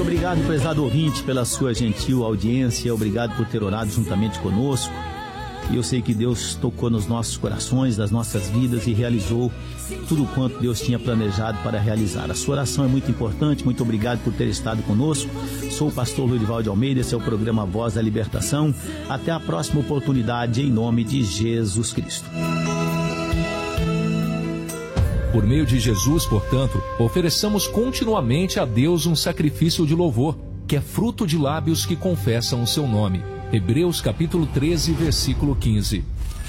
Muito obrigado, prezado ouvinte, pela sua gentil audiência. Obrigado por ter orado juntamente conosco. E eu sei que Deus tocou nos nossos corações, nas nossas vidas e realizou tudo quanto Deus tinha planejado para realizar. A sua oração é muito importante. Muito obrigado por ter estado conosco. Sou o pastor Lurivaldo Almeida, esse é o programa Voz da Libertação. Até a próxima oportunidade, em nome de Jesus Cristo. Por meio de Jesus, portanto, ofereçamos continuamente a Deus um sacrifício de louvor, que é fruto de lábios que confessam o seu nome. Hebreus capítulo 13, versículo 15.